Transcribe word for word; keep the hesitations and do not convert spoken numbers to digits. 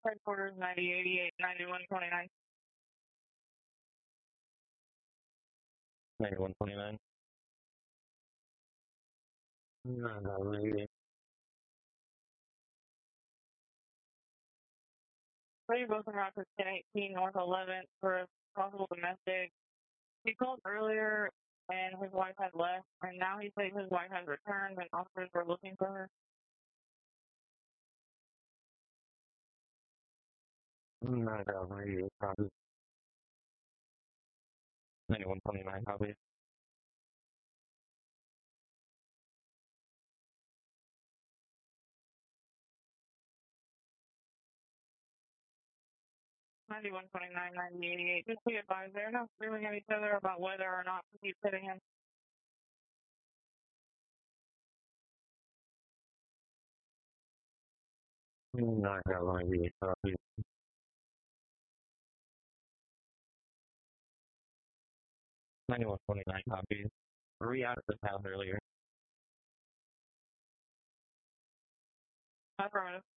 Headquarters ninety eighty-eight, ninety-one twenty-nine. ninety-one twenty-nine. No, no, really. Ready both en route to ten eighteen North eleventh for a possible domestic. He called earlier and his wife had left, and now he says his wife has returned and officers were looking for her. No, no, really. Copy. ninety-one twenty-nine, copy. ninety-one twenty-nine, ninety eighty-eight. Just be advised, they're not screaming at each other about whether or not to keep hitting him. No, no, really. Copy. ninety-one twenty-nine, copy. Re out of this house earlier. Affirmative.